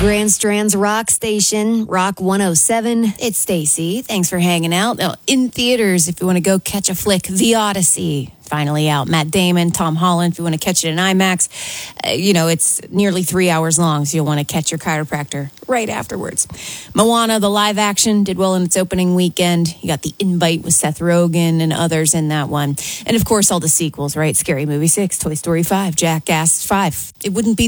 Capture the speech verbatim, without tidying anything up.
Grand Strand's Rock Station, Rock one oh seven. It's Stacy. Thanks for hanging out. Now, in theaters, if you want to go catch a flick, The Odyssey. Finally out. Matt Damon, Tom Holland, if you want to catch it in IMAX. Uh, you know, it's nearly three hours long, so you'll want to catch your chiropractor right afterwards. Moana, the live action, did well in its opening weekend. You got The Invite with Seth Rogen and others in that one. And, of course, all the sequels, right? Scary Movie six, Toy Story five, Jackass five. It wouldn't be